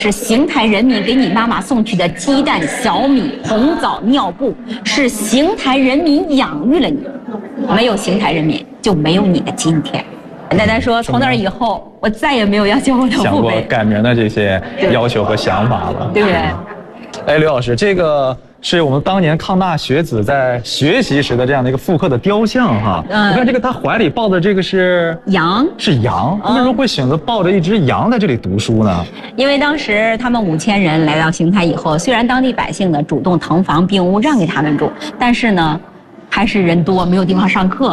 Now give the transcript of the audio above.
是邢台人民给你妈妈送去的鸡蛋、小米、红枣、尿布，是邢台人民养育了你，没有邢台人民就没有你的今天。奶奶说，从那以后我再也没有要求我的父辈想过改名的这些要求和想法了。 对。 哎，刘老师，这个是我们当年抗大学子在学习时的这样的一个复刻的雕像哈。我看这个他怀里抱的这个是羊， 是羊。为什么会选择抱着一只羊在这里读书呢？ 因为当时他们5000人来到邢台以后，虽然当地百姓呢主动腾房并屋让给他们住，但是呢，还是人多没有地方上课。